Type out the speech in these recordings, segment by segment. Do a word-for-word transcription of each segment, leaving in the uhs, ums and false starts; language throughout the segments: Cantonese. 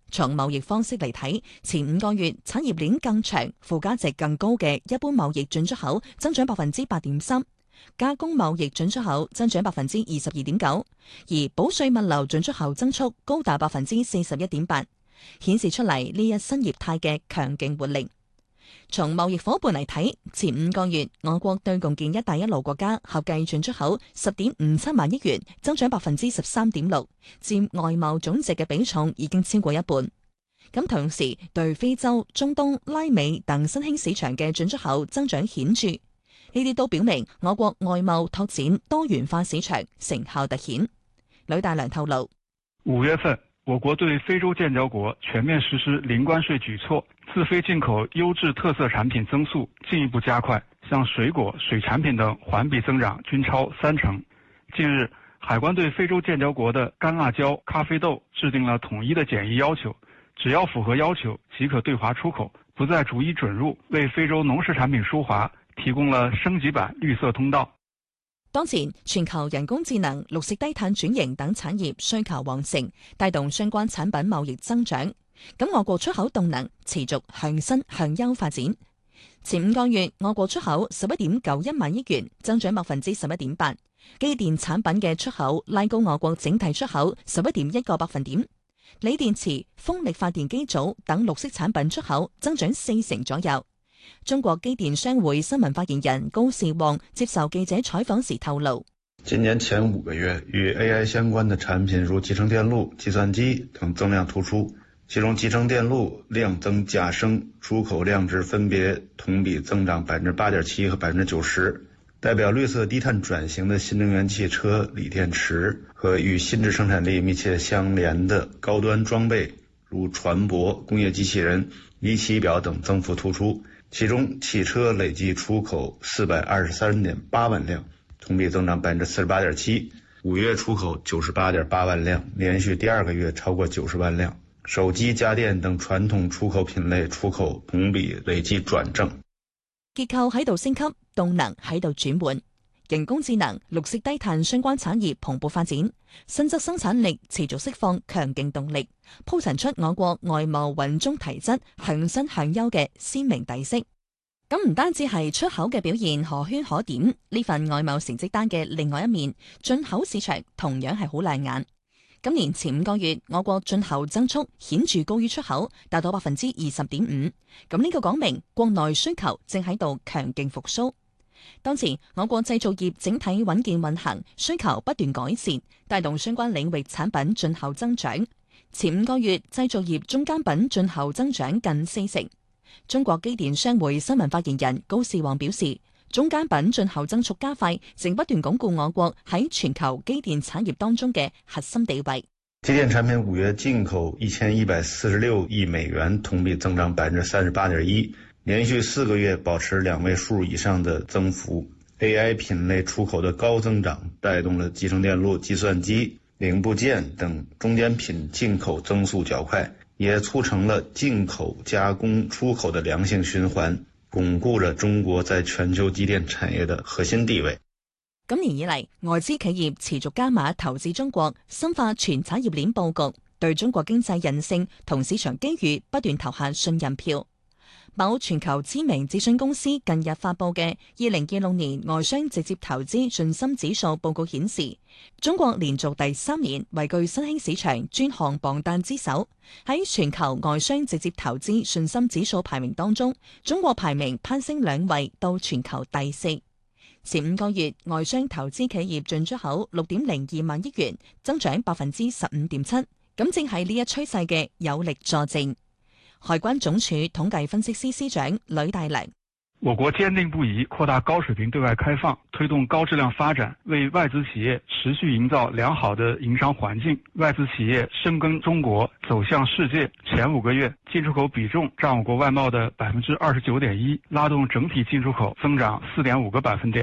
從貿易方式嚟睇，前五個月產業鏈更長、附加值更高嘅一般貿易進出口增長百分之八點三，加工貿易進出口增長百分之二十二點九，而保稅物流進出口增速高達百分之四十一點八，顯示出嚟呢一新業態嘅強勁活力。從貿易夥伴嚟睇，前五個月我國對共建一帶一路國家合計進出口十點五七萬億元，增長百分之十三點六，佔外貿總值嘅比重已經超過一半。咁同時對非洲、中東、拉美等新興市場嘅進出口增長顯著，呢啲都表明我國外貿拓展多元化市場成效突顯。呂大良透露， 五月份我國對非洲建交國全面實施零關稅舉措，自非進口優質特色產品增速進一步加快，像水果、水產品等環比增長均超三成。近日，海關對非洲建交國的乾辣椒、咖啡豆制定了統一的檢疫要求，只要符合要求即可對華出口，不再逐一准入，為非洲農事產品輸華提供了升級版綠色通道。 當前全球人工智能、綠色低碳轉型等產業需求旺盛，帶動相關產品貿易增長。咁我國出口動能持續向新向優發展。前五個月我國出口十一點九一萬億元，增長百分之十一點八。機電產品嘅出口拉高我國整體出口十一點一個百分點。鋰電池、風力發電機組等綠色產品出口增長四成左右。中國機電商會新聞發言人高士旺接受記者採訪時透露， 今年前五個月與 A I 相關的產品如集成電路、計算機等增量突出，其中集成電路量增價升，出口量值分別同比增長百分之八點七和百分之九十，代表綠色低碳轉型的新能源汽車、鋰電池和與新質生產力密切相連的高端裝備如船舶、工業機器人、儀器表等增幅突出。其中汽車累計出口四百二十三點八萬輛，同比增長百分之四十八點七。五月出口九十八點八萬輛，連續第二個月超過九十萬輛。手機、家電等傳統出口品類出口同比累計轉正。 結構喺度升級，動能喺度轉換。人工智能、綠色低碳相關產業蓬勃發展，新質生產力持續釋放強勁動力，鋪陳出我國外貿穩中提質、向新向優嘅鮮明底色。咁唔單止係出口嘅表現可圈可點，呢份外貿成績單嘅另外一面，進口市場同樣係好亮眼。今年前五個月，我國進口增速顯著高於出口，達到百分之二十點五。咁呢個講明國內需求正喺度強勁復甦。當前我國製造業整體穩健運行，需求不斷改善，帶動相關領域產品進口增長。前五個月製造業中間品進口增長近四成。中國機電商會新聞發言人高士旺表示，中間品進口增速加快，正不斷鞏固我國喺全球機電產業當中嘅核心地位。 機電產品五月進口一千一百四十六億美元，同比增長百分之三十八點一。連續四個月保持兩位數以上的增幅。 A I 品類出口的高增長帶動了集成電路、計算機、零部件等中間品進口增速較快，也促成了進口加工出口的良性循環，鞏固了中國在全球機電產業的核心地位。 今年以嚟，外資企業持續加碼投資中國，深化全產業鏈佈局，對中國經濟韌性同市場機遇不斷投下信任票。某全球知名諮詢公司近日發佈嘅二零二六年外商直接投資信心指數報告顯示，中國連續第三年位居新興市場專項榜單之首。喺全球外商直接投資信心指數排名當中，中國排名攀升兩位到全球第四。前五個月外商投資企業進出口六點零二萬億元，增長百分之十五點七，咁正係呢一趨勢嘅有力佐證。海關總署統計分析司司長呂大良： 我國堅定不移擴大高水平對外開放，推動高質量發展，為外資企業持續營造良好的營商環境。外資企業深耕中國，走向世界。前五個月進出口比重佔我國外貿的百分之二十九點一，拉動整體進出口增長四點五個百分點。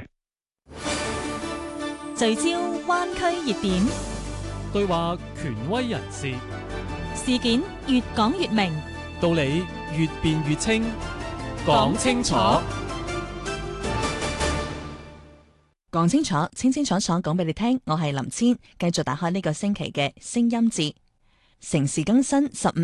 聚焦灣區熱點， 對話權威人士， 事件越講越明， 道理越辯越清，講清楚， 講清楚，清清楚楚講俾你聽。我係林千，繼續打開呢個星期嘅聲音節，城市更新十五